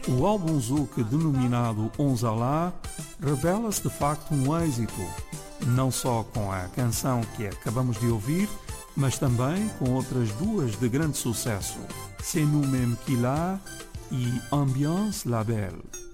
O álbum Zouk, denominado Onzala, revela-se de facto um êxito, não só com a canção que acabamos de ouvir, mas também com outras duas de grande sucesso, C'est nous même qui l'a e Ambiance la Belle.